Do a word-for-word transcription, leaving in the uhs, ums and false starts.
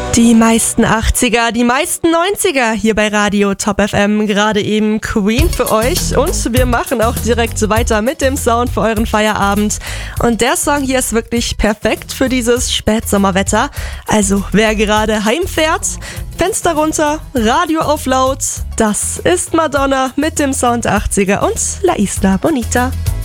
Die meisten achtziger, die meisten neunziger hier bei Radio Top F M, gerade eben Queen für euch und wir machen auch direkt weiter mit dem Sound für euren Feierabend und der Song hier ist wirklich perfekt für dieses Spätsommerwetter, also wer gerade heimfährt, Fenster runter, Radio auf laut, das ist Madonna mit dem Sound der achtziger und La Isla Bonita.